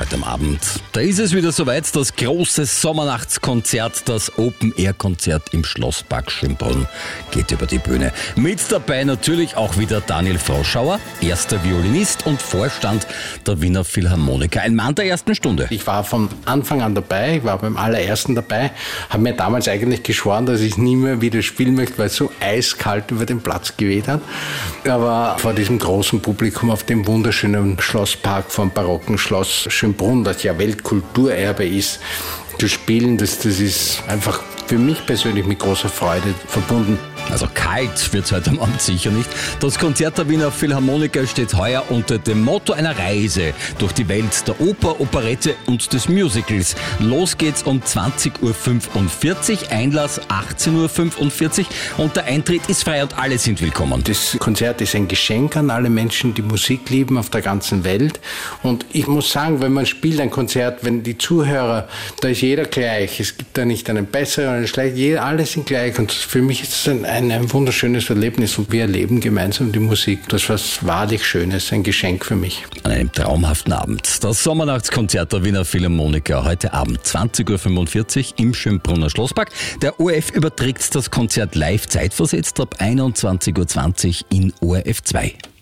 heute am Abend. Da ist es wieder soweit, das große Sommernachtskonzert, das Open-Air-Konzert im Schlosspark Schönbrunn geht über die Bühne. Mit dabei natürlich auch wieder Daniel Froschauer, erster Violinist und Vorstand der Wiener Philharmoniker. Ein Mann der ersten Stunde. Ich war von Anfang an dabei, ich war beim allerersten dabei, habe mir damals eigentlich geschworen, dass ich nie mehr wieder spielen möchte, weil es so eiskalt über den Platz geweht hat. Aber vor diesem großen Publikum auf dem wunderschönen Schlosspark vom barocken Schloss Schönbrunn, das ja Weltkulturerbe ist, zu spielen, das ist einfach für mich persönlich mit großer Freude verbunden. Also kalt wird es heute am Abend sicher nicht. Das Konzert der Wiener Philharmoniker steht heuer unter dem Motto einer Reise durch die Welt der Oper, Operette und des Musicals. Los geht's um 20.45 Uhr, Einlass 18.45 Uhr und der Eintritt ist frei und alle sind willkommen. Das Konzert ist ein Geschenk an alle Menschen, die Musik lieben auf der ganzen Welt. Und ich muss sagen, wenn man spielt ein Konzert, wenn die Zuhörer, da ist jeder gleich. Es gibt da nicht einen besseren, einen schlechten, alle sind gleich. Und für mich ist es ein wunderschönes Erlebnis und wir erleben gemeinsam die Musik. Das ist was wahrlich Schönes, ein Geschenk für mich. An einem traumhaften Abend. Das Sommernachtskonzert der Wiener Philharmoniker heute Abend 20.45 Uhr im Schönbrunner Schlosspark. Der ORF überträgt das Konzert live zeitversetzt ab 21.20 Uhr in ORF 2.